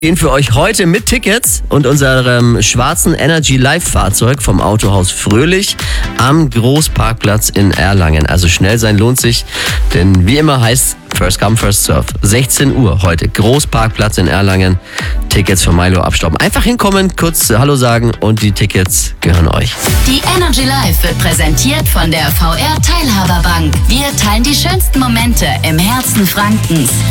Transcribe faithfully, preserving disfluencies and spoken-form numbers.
Gehen für euch heute mit Tickets und unserem schwarzen Energy Live Fahrzeug vom Autohaus Fröhlich am Großparkplatz in Erlangen. Also schnell sein lohnt sich, denn wie immer heißt First Come, First Serve. sechzehn Uhr heute, Großparkplatz in Erlangen. Tickets für Milo abstauben. Einfach hinkommen, kurz Hallo sagen und die Tickets gehören euch. Die Energy Live wird präsentiert von der V R Teilhaberbank. Wir teilen die schönsten Momente im Herzen Frankens.